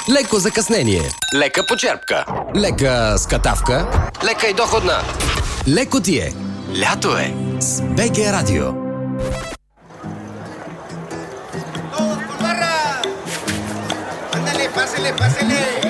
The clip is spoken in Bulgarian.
леко закъснение, лека почерпка, лека скатавка, лека и доходна. Леко ти е. Лято е с БГ Радио. Ándale, pásele.